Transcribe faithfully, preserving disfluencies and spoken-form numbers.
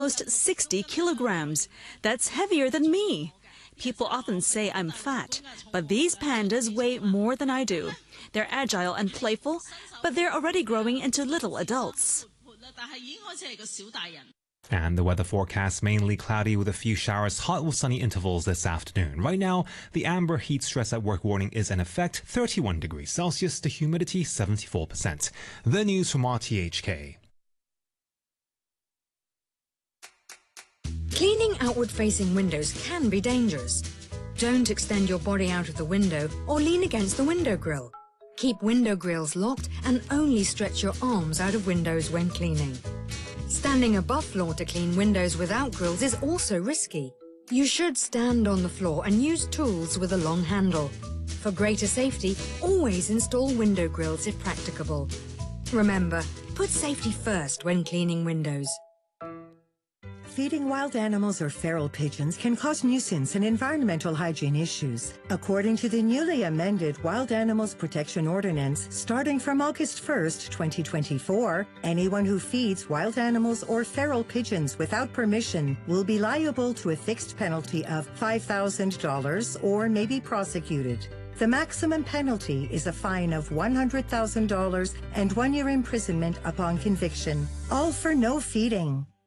almost sixty kilograms. That's heavier than me. People often say I'm fat, but these pandas weigh more than I do. They're agile and playful, but they're already growing into little adults. And the weather forecast mainly cloudy with a few showers, hot with sunny intervals this afternoon. Right now, the amber heat stress at work warning is in effect, thirty-one degrees Celsius, the humidity seventy-four percent. The news from R T H K. Cleaning outward-facing windows can be dangerous. Don't extend your body out of the window or lean against the window grill. Keep window grills locked and only stretch your arms out of windows when cleaning. Standing above floor to clean windows without grills is also risky. You should stand on the floor and use tools with a long handle. For greater safety, always install window grills if practicable. Remember, put safety first when cleaning windows. Feeding wild animals or feral pigeons can cause nuisance and environmental hygiene issues. According to the newly amended Wild Animals Protection Ordinance, starting from August first, twenty twenty-four, anyone who feeds wild animals or feral pigeons without permission will be liable to a fixed penalty of five thousand dollars or may be prosecuted. The maximum penalty is a fine of one hundred thousand dollars and one year imprisonment upon conviction, all for no feeding.